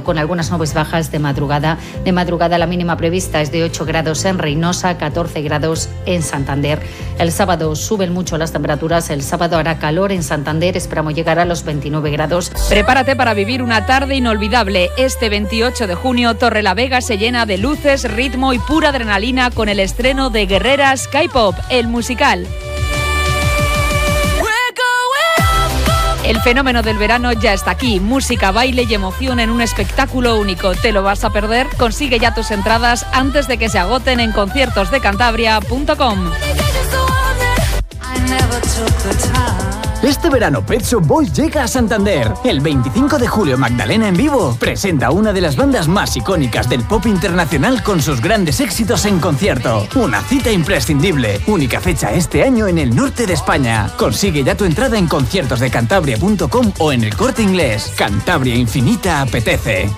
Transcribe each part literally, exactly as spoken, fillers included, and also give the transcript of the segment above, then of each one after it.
con algunas nubes bajas de madrugada. De madrugada la mínima prevista es de ocho grados en Reynosa, catorce grados en Santander. El sábado suben mucho las temperaturas. El sábado hará calor en Santander. Esperamos llegar a los veintinueve grados. Prepárate para vivir una tarde inolvidable. Este veintiocho de junio, Torrelavega se llena de luces, ritmo y pura adrenalina con el estreno de Guerreras K-Pop, el musical. El fenómeno del verano ya está aquí. Música, baile y emoción en un espectáculo único. ¿Te lo vas a perder? Consigue ya tus entradas antes de que se agoten en conciertos de cantabria punto com. Este verano Pet Shop Boys llega a Santander. El veinticinco de julio Magdalena en vivo presenta una de las bandas más icónicas del pop internacional con sus grandes éxitos en concierto. Una cita imprescindible. Única fecha este año en el norte de España. Consigue ya tu entrada en conciertos de cantabria punto com o en el Corte Inglés. Cantabria Infinita apetece.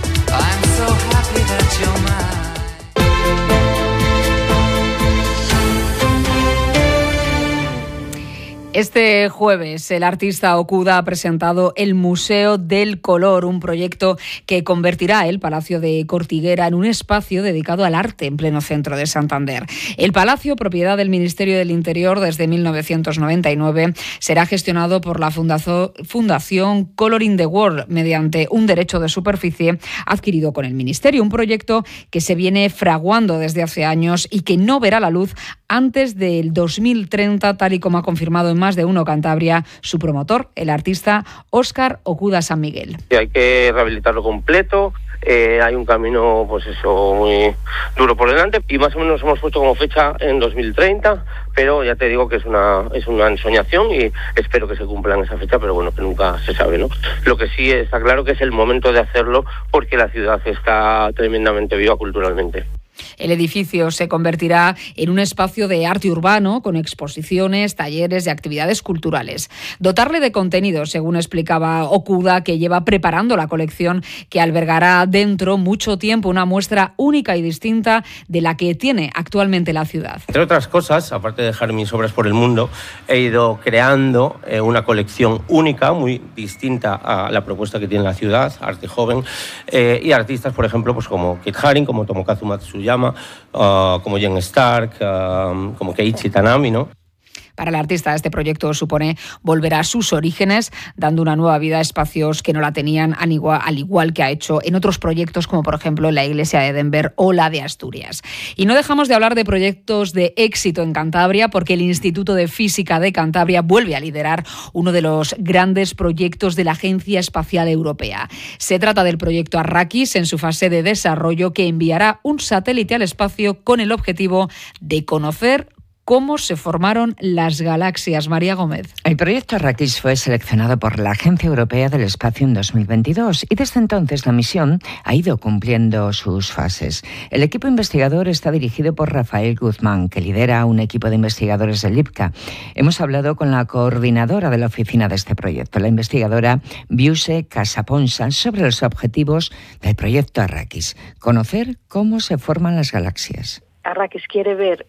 Este jueves el artista Okuda ha presentado el Museo del Color, un proyecto que convertirá el Palacio de Cortiguera en un espacio dedicado al arte en pleno centro de Santander. El palacio, propiedad del Ministerio del Interior desde mil novecientos noventa y nueve, será gestionado por la Fundación Coloring the World mediante un derecho de superficie adquirido con el Ministerio, un proyecto que se viene fraguando desde hace años y que no verá la luz antes del dos mil treinta, tal y como ha confirmado en Más de Uno Cantabria su promotor, el artista Óscar Okuda San Miguel. Hay que rehabilitarlo completo, eh, hay un camino pues eso muy duro por delante y más o menos hemos puesto como fecha en dos mil treinta, pero ya te digo que es una es una ensoñación y espero que se cumpla en esa fecha, pero bueno, que nunca se sabe, ¿no? Lo que sí está claro que es el momento de hacerlo porque la ciudad está tremendamente viva culturalmente. El edificio se convertirá en un espacio de arte urbano con exposiciones, talleres y actividades culturales. Dotarle de contenido, según explicaba Okuda, que lleva preparando la colección que albergará dentro mucho tiempo una muestra única y distinta de la que tiene actualmente la ciudad. Entre otras cosas, aparte de dejar mis obras por el mundo, he ido creando eh, una colección única, muy distinta a la propuesta que tiene la ciudad, arte joven, eh, y artistas, por ejemplo, pues como Kit Haring, como Tomokazu Matsuyama, Uh, como Jen Stark, uh, como Keiichi Tanami, ¿no? Para el artista, este proyecto supone volver a sus orígenes, dando una nueva vida a espacios que no la tenían, al igual, al igual que ha hecho en otros proyectos, como por ejemplo la Iglesia de Denver o la de Asturias. Y no dejamos de hablar de proyectos de éxito en Cantabria, porque el Instituto de Física de Cantabria vuelve a liderar uno de los grandes proyectos de la Agencia Espacial Europea. Se trata del proyecto Arrakis, en su fase de desarrollo, que enviará un satélite al espacio con el objetivo de conocer cómo se formaron las galaxias. María Gómez. El proyecto Arrakis fue seleccionado por la Agencia Europea del Espacio en dos mil veintidós y desde entonces la misión ha ido cumpliendo sus fases. El equipo investigador está dirigido por Rafael Guzmán, que lidera un equipo de investigadores del IPCA. Hemos hablado con la coordinadora de la oficina de este proyecto, la investigadora Biuse Casaponsa, sobre los objetivos del proyecto Arrakis: conocer cómo se forman las galaxias. Arrakis quiere ver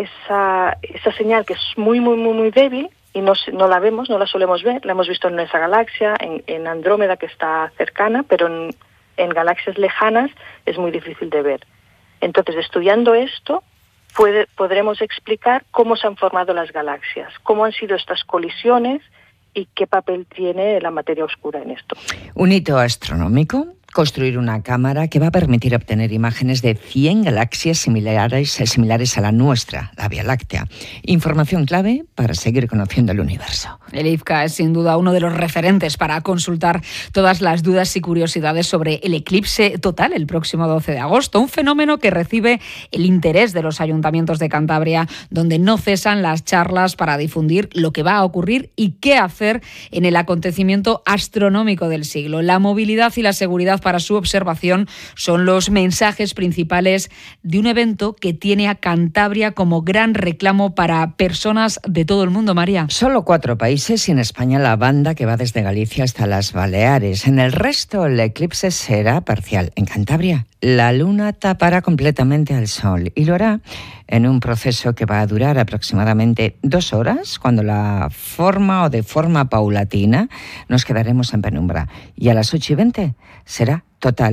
esa, esa señal que es muy, muy, muy, muy débil y no, no la vemos, no la solemos ver. La hemos visto en nuestra galaxia, en, en Andrómeda, que está cercana, pero en, en galaxias lejanas es muy difícil de ver. Entonces, estudiando esto, puede, podremos explicar cómo se han formado las galaxias, cómo han sido estas colisiones y qué papel tiene la materia oscura en esto. Un hito astronómico: construir una cámara que va a permitir obtener imágenes de cien galaxias similares, similares a la nuestra, la Vía Láctea. Información clave para seguir conociendo el universo. El IPCA es sin duda uno de los referentes para consultar todas las dudas y curiosidades sobre el eclipse total el próximo doce de agosto, un fenómeno que recibe el interés de los ayuntamientos de Cantabria, donde no cesan las charlas para difundir lo que va a ocurrir y qué hacer en el acontecimiento astronómico del siglo. La movilidad y la seguridad para su observación son los mensajes principales de un evento que tiene a Cantabria como gran reclamo para personas de todo el mundo. María. Solo cuatro países y en España la banda que va desde Galicia hasta las Baleares. En el resto el eclipse será parcial. En Cantabria la luna tapará completamente al sol y lo hará en un proceso que va a durar aproximadamente dos horas, cuando la forma o de forma paulatina nos quedaremos en penumbra. Y a las ocho y veinte será total.